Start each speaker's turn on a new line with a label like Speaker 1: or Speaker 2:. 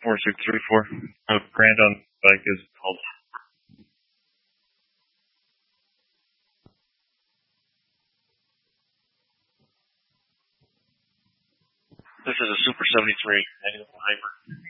Speaker 1: 4634. Grand on bike is called. This is a Super 73 manual hybrid.